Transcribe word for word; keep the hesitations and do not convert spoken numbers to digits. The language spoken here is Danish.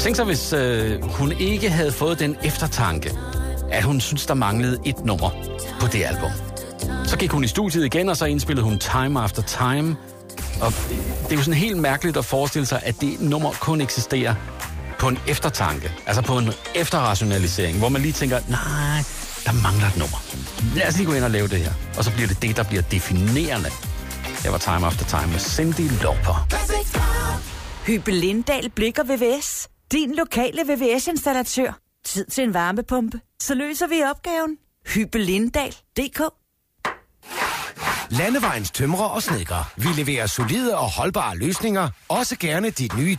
Tænk så, hvis øh, hun ikke havde fået den eftertanke, at hun synes, der manglede et nummer på det album. Så gik hun i studiet igen, og så indspillede hun Time After Time. Og det er jo sådan helt mærkeligt at forestille sig, at det nummer kun eksisterer på en eftertanke. Altså på en efterrationalisering, hvor man lige tænker, nej, der mangler et nummer. Lad os lige gå ind og lave det her. Og så bliver det det, der bliver definerende. Det var Time After Time med Cyndi Lauper. Hybe Lindahl Blicher V V S. Din lokale V V S-installatør. Tid til en varmepumpe. Så løser vi opgaven. Hybe Lindahl punktum d k. Landevejens tømrer og snedker. Vi leverer solide og holdbare løsninger. Også gerne dit nye